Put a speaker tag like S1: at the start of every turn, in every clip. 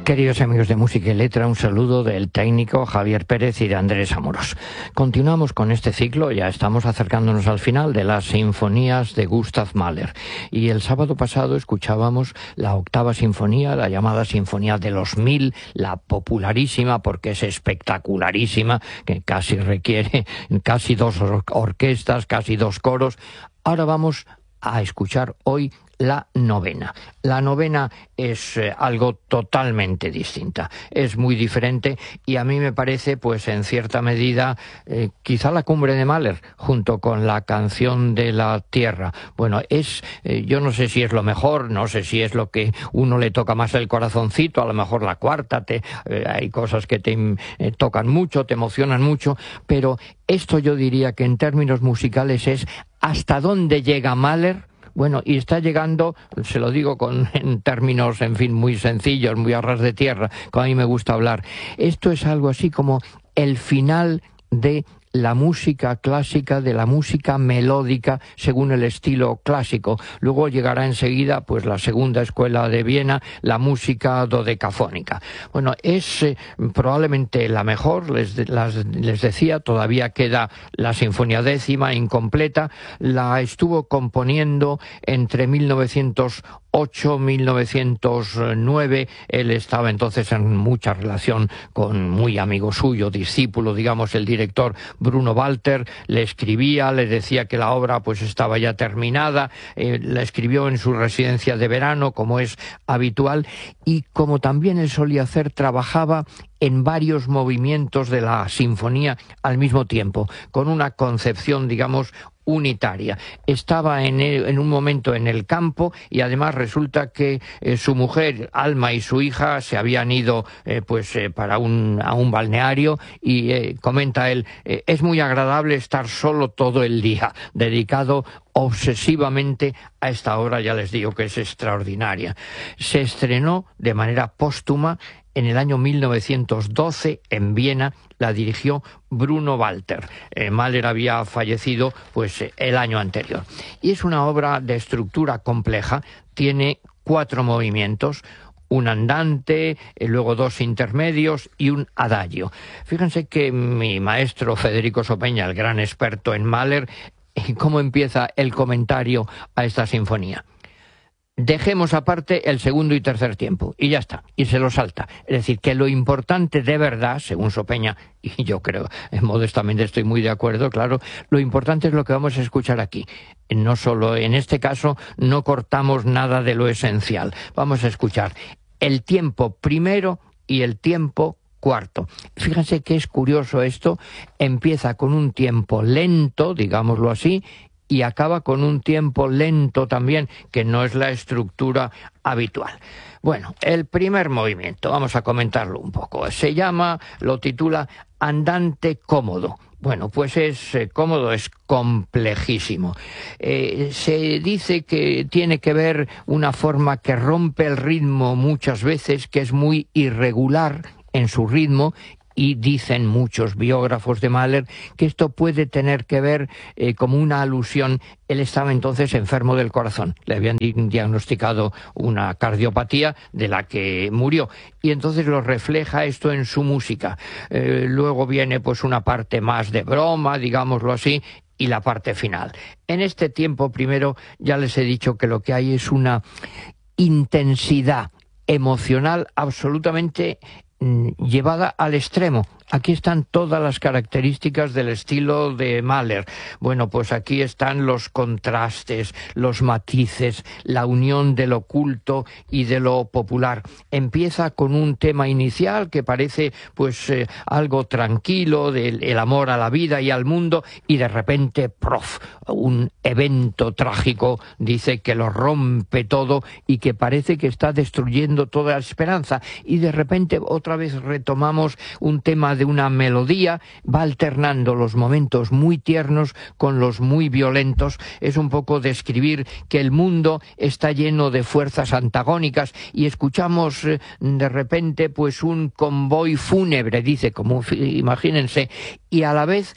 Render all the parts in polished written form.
S1: Queridos amigos de Música y Letra, un saludo del técnico Javier Pérez y de Andrés Amorós. Continuamos con este ciclo, ya estamos acercándonos al final de las sinfonías de Gustav Mahler. Y el sábado pasado escuchábamos la octava sinfonía, la llamada Sinfonía de los 1000, la popularísima porque es espectacularísima, que casi requiere casi dos orquestas, casi dos coros. Ahora vamos a escuchar hoy la novena. La novena es algo totalmente distinta, es muy diferente y a mí me parece, pues en cierta medida, quizá la cumbre de Mahler, junto con la canción de la tierra. Bueno, yo no sé si es lo mejor, no sé si es lo que uno le toca más el corazoncito, a lo mejor la cuarta, hay cosas que te tocan mucho, te emocionan mucho, pero esto yo diría que en términos musicales es hasta dónde llega Mahler. Bueno, y está llegando, se lo digo en términos, en fin, muy sencillos, muy a ras de tierra, como a mí me gusta hablar. Esto es algo así como el final de la música clásica, de la música melódica según el estilo clásico. Luego llegará enseguida pues la segunda escuela de Viena, la música dodecafónica. Bueno, es probablemente la mejor, les decía, todavía queda la Sinfonía décima incompleta, la estuvo componiendo entre 1908-1909, él estaba entonces en mucha relación con muy amigo suyo, discípulo, digamos, el director Bruno Walter, le escribía, le decía que la obra pues estaba ya terminada, la escribió en su residencia de verano, como es habitual, y como también él solía hacer, trabajaba en varios movimientos de la sinfonía al mismo tiempo, con una concepción, digamos, unitaria. Estaba en un momento en el campo y además resulta que su mujer, Alma, y su hija se habían ido a un balneario y comenta él, es muy agradable estar solo todo el día, dedicado obsesivamente a esta obra, ya les digo que es extraordinaria. Se estrenó de manera póstuma en el año 1912 en Viena, la dirigió Bruno Walter. Mahler había fallecido el año anterior. Y es una obra de estructura compleja, tiene 4 movimientos, un andante, luego 2 intermedios y un adagio. Fíjense que mi maestro Federico Sopeña, el gran experto en Mahler, ¿cómo empieza el comentario a esta sinfonía? Dejemos aparte el segundo y tercer tiempo, y ya está, y se lo salta. Es decir, que lo importante de verdad, según Sopeña, y yo creo, modestamente estoy muy de acuerdo, claro, lo importante es lo que vamos a escuchar aquí. No solo, en este caso, no cortamos nada de lo esencial. Vamos a escuchar el tiempo primero y el tiempo cuarto. Fíjense que es curioso esto, empieza con un tiempo lento, digámoslo así, y acaba con un tiempo lento también, que no es la estructura habitual. Bueno, el primer movimiento, vamos a comentarlo un poco, lo titula Andante cómodo. Bueno, pues es cómodo, es complejísimo. Se dice que tiene que ver una forma que rompe el ritmo muchas veces, que es muy irregular en su ritmo, y dicen muchos biógrafos de Mahler que esto puede tener que ver como una alusión. Él estaba entonces enfermo del corazón, le habían diagnosticado una cardiopatía de la que murió, y entonces lo refleja esto en su música. Luego viene pues una parte más de broma, digámoslo así, y la parte final. En este tiempo primero ya les he dicho que lo que hay es una intensidad emocional absolutamente llevada al extremo. Aquí están todas las características del estilo de Mahler. Bueno, pues aquí están los contrastes, los matices, la unión de lo oculto y de lo popular. Empieza con un tema inicial que parece algo tranquilo, del amor a la vida y al mundo, y de repente, un evento trágico, dice, que lo rompe todo y que parece que está destruyendo toda la esperanza. Y de repente otra vez retomamos un tema de una melodía, va alternando los momentos muy tiernos con los muy violentos. Es un poco describir que el mundo está lleno de fuerzas antagónicas y escuchamos de repente un convoy fúnebre, dice, como imagínense, y a la vez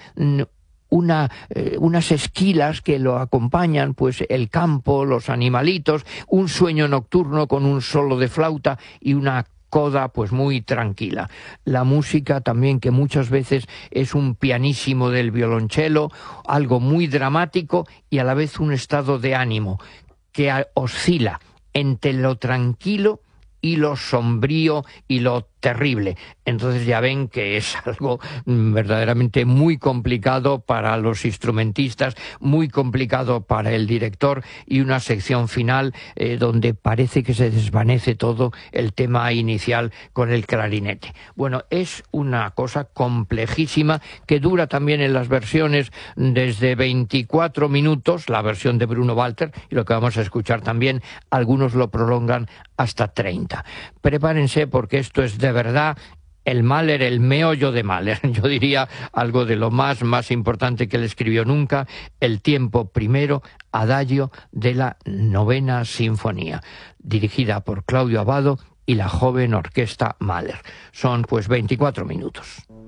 S1: unas esquilas que lo acompañan, el campo, los animalitos, un sueño nocturno con un solo de flauta y una coda pues muy tranquila. La música también, que muchas veces es un pianissimo del violonchelo, algo muy dramático y a la vez un estado de ánimo que oscila entre lo tranquilo y lo sombrío y lo terrible. Entonces ya ven que es algo verdaderamente muy complicado para los instrumentistas, muy complicado para el director, y una sección final donde parece que se desvanece todo el tema inicial con el clarinete. Bueno, es una cosa complejísima que dura también en las versiones desde 24 minutos, la versión de Bruno Walter, y lo que vamos a escuchar también, algunos lo prolongan hasta 30. Prepárense, porque esto es de verdad el Mahler, el meollo de Mahler. Yo diría algo de lo más importante que él escribió nunca, el tiempo primero, adagio de la 9ª Sinfonía, dirigida por Claudio Abbado y la joven orquesta Mahler. Son pues 24 minutos.